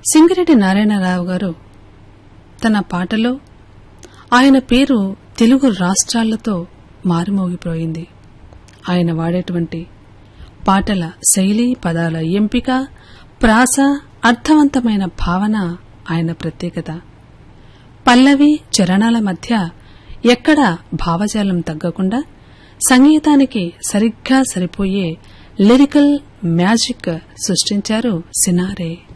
సింగిరెడ్డి నారాయణరావు గారు తన పాటలో ఆయన పేరు తెలుగు రాష్ట్రాలతో మారుమోగిపోయింది. ఆయన వాడేటువంటి పాటల శైలి, పదాల ఎంపిక, ప్రాస, అర్థవంతమైన భావన ఆయన ప్రత్యేకత. పల్లవి చరణాల మధ్య ఎక్కడా భావజాలం తగ్గకుండా సంగీతానికి సరిగ్గా సరిపోయే లిరికల్ మ్యాజిక్ సృష్టించారు సినారే.